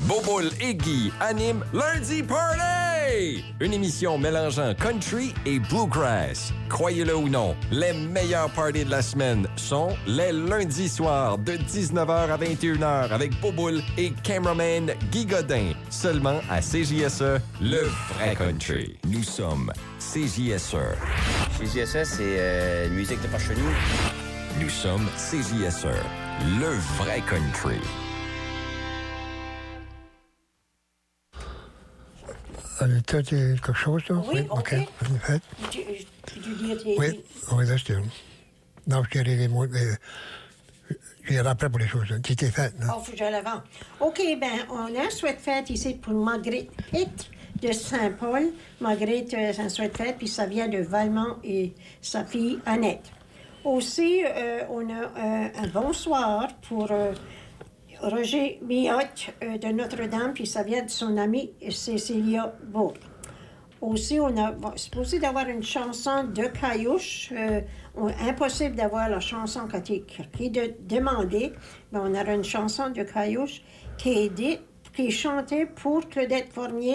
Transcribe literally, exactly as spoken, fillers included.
Boboul et Guy animent Lundi Party! Une émission mélangeant country et bluegrass. Croyez-le ou non, les meilleurs parties de la semaine sont les lundis soirs de dix-neuf heures à vingt et une heures avec Boboul et cameraman Guy Godin. Seulement à C J S E, le vrai country. Nous sommes C J S E. C J S E, c'est euh, musique de par chez nous. Nous sommes C J S E, le vrai country. Anita, tu as quelque chose, là? Oui, OK. OK. Fait. Tu, tu dire tes... Oui, oui, là, c'est... Non, je dirais les mots, mais... J'ai rappelé pour les choses, là. Tu t'es fait, non? Oh, faut que je l'avance. OK, bien, on a un souhait fête ici pour Marguerite Hitt de Saint-Paul. Marguerite, c'est un souhait fête, puis ça vient de Valmont et sa fille Annette. Aussi, euh, on a euh, un bonsoir pour... Euh, Roger Miotte euh, de Notre-Dame, puis ça vient de son amie Cécilia Bourg. Aussi, on a supposé d'avoir une chanson de Caillouche. Euh, on, impossible d'avoir la chanson qui est, qui est de, demandée, mais on aura une chanson de Caillouche qui est, dit, qui est chantée pour Claudette Fournier.